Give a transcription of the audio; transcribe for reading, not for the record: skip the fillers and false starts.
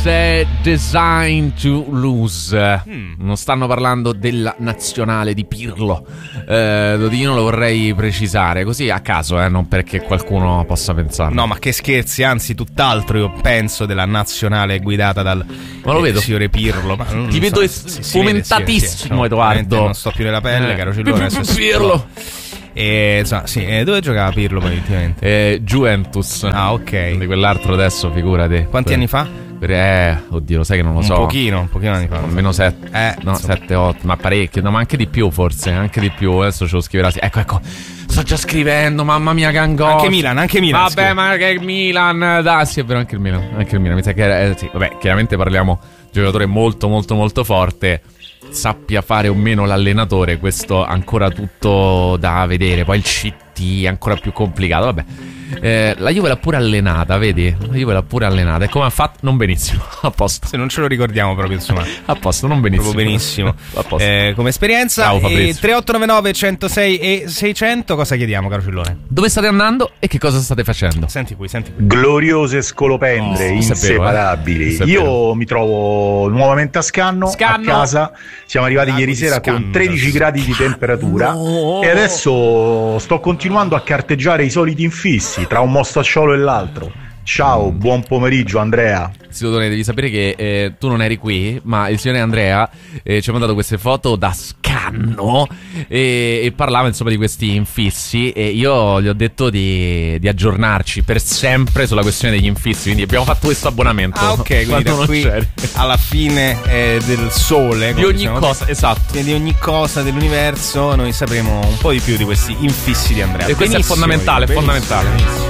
è Designed to Lose. Non stanno parlando della nazionale di Pirlo. Dodino, lo vorrei precisare così a caso, non perché qualcuno possa pensare. No, ma che scherzi, anzi tutt'altro io penso della nazionale guidata dal signore Pirlo. Ma ti vedo sfumentatissimo, Edoardo. Non sto più nella pelle, caro Cillone. Pirlo. Insomma, sì, dove giocava Pirlo praticamente? Juventus. Ah, ok. Di quell'altro adesso, figurati. Quanti anni fa? Oddio, lo sai che non lo so. Un pochino anni fa. Almeno 7. No, 7, 8, ma parecchio. No, ma anche di più forse. Anche di più. Adesso ce lo scriverà. Ecco. Sto già scrivendo, mamma mia, che angoscia. Anche Milan. Vabbè, scrive. Ma che Milan. Dai, sì, è vero, anche il Milan. Mi sa che sì, vabbè, chiaramente parliamo di un giocatore molto, molto, molto forte. Sappia fare o meno l'allenatore, questo ancora tutto da vedere. Poi il CT è ancora più complicato. Vabbè, la Juve l'ha pure allenata, vedi? La Juve l'ha pure allenata. E come ha fatto? Non benissimo. A posto. Se non ce lo ricordiamo proprio, insomma. A posto, non benissimo. Proprio benissimo. A posto. Come esperienza. Ciao, 3899 106 e 600. Cosa chiediamo, caro Cillone? Dove state andando e che cosa state facendo? Senti qui. Gloriose scolopendre inseparabili. Io mi trovo nuovamente a Scanno. A casa. Siamo arrivati ieri sera con 13 gradi di temperatura. E adesso sto continuando a carteggiare i soliti infissi tra un mostacciolo e l'altro. Ciao, buon pomeriggio Andrea. Sidone, devi sapere che tu non eri qui, ma il signore Andrea ci ha mandato queste foto da Scanno e parlava insomma di questi infissi, e io gli ho detto di aggiornarci per sempre sulla questione degli infissi, quindi abbiamo fatto questo abbonamento. Ah, ok, quindi da qui alla fine del sole, di ogni cosa, esatto, di ogni cosa dell'universo noi sapremo un po' di più di questi infissi di Andrea. E questo è fondamentale, benissimo.